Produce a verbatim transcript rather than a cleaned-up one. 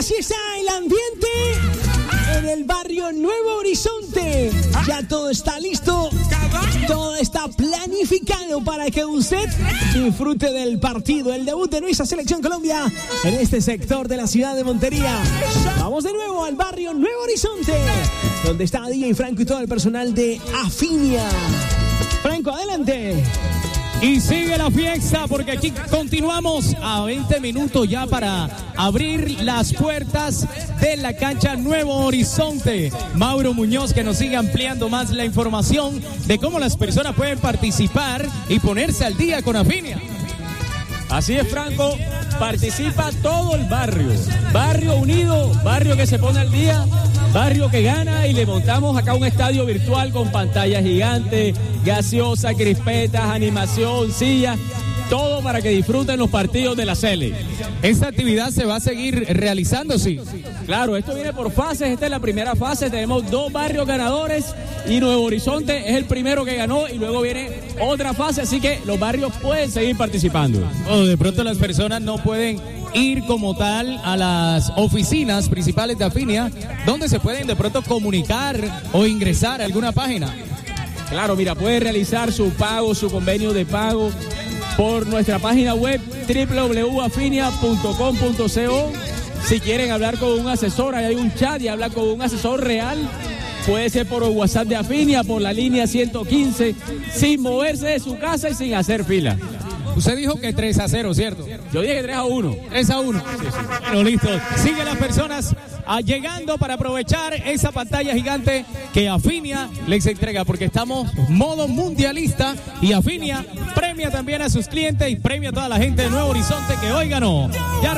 así está el ambiente en el barrio Nuevo Horizonte. Ya todo está listo, todo está planificado para que usted disfrute del partido, el debut de nuestra Selección Colombia en este sector de la ciudad de Montería. Vamos de nuevo al barrio Nuevo Horizonte, donde está D J Franco y todo el personal de Afinia. Franco, adelante. Y sigue la fiesta porque aquí continuamos a veinte minutos ya para abrir las puertas de la cancha Nuevo Horizonte. Mauro Muñoz que nos sigue ampliando más la información de cómo las personas pueden participar y ponerse al día con Afinia. Así es, Franco, participa todo el barrio, barrio unido, barrio que se pone al día, barrio que gana, y le montamos acá un estadio virtual con pantallas gigantes, gaseosa, crispetas, animación, sillas, todo para que disfruten los partidos de la Sele. Esta actividad se va a seguir realizando, sí. Claro, esto viene por fases, esta es la primera fase, tenemos dos barrios ganadores y Nuevo Horizonte es el primero que ganó y luego viene otra fase, así que los barrios pueden seguir participando. Oh, de pronto las personas no pueden ir como tal a las oficinas principales de Afinia, donde se pueden de pronto comunicar o ingresar a alguna página. Claro, mira, puede realizar su pago, su convenio de pago por nuestra página web doble u doble u doble u punto afinia punto com punto co. Si quieren hablar con un asesor, ahí hay un chat y habla con un asesor real. Puede ser por WhatsApp de Afinia, por la línea ciento quince, sin moverse de su casa y sin hacer fila. Usted dijo que tres a cero, ¿cierto? Yo dije que tres a uno. tres a uno. Sí, sí. Bueno, listo. Sigue las personas ah, llegando para aprovechar esa pantalla gigante que Afinia les entrega, porque estamos modo mundialista y Afinia premia también a sus clientes y premia a toda la gente de Nuevo Horizonte que hoy ganó. Ya